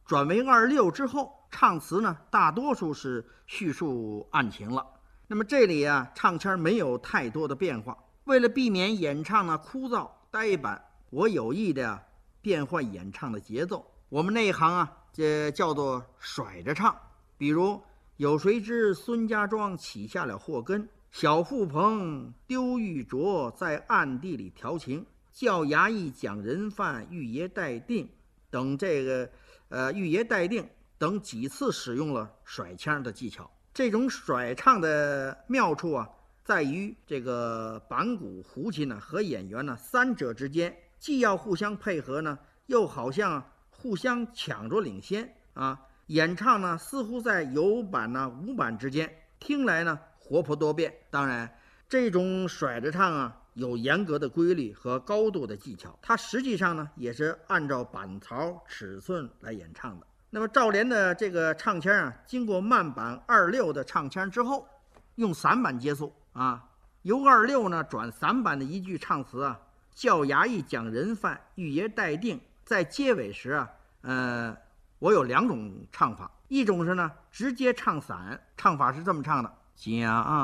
转为2/6之后，唱词呢大多数是叙述案情了。那么这里啊，唱腔没有太多的变化。为了避免演唱呢枯燥呆板，我有意的变换演唱的节奏。我们那一行啊，这叫做甩着唱。比如有谁知孙家庄起下了祸根，小富鹏丢玉镯在暗地里调情，叫衙役将人犯，玉爷待定等玉爷待定等几次使用了甩腔的技巧。这种甩唱的妙处啊，在于这个板鼓、胡琴呢和演员呢三者之间，既要互相配合呢，又好像互相抢着领先啊。演唱呢似乎在有板呢无板之间，听来呢活泼多变。当然，这种甩着唱啊有严格的规律和高度的技巧，它实际上呢也是按照板槽尺寸来演唱的。那么赵连的这个唱腔啊，经过慢板2/6的唱腔之后，用散板结束啊，由2/6呢转散板的一句唱词啊，叫衙役将人犯，玉爷待定。在结尾时啊，我有2种唱法，一种是呢直接唱散，唱法是这么唱的：将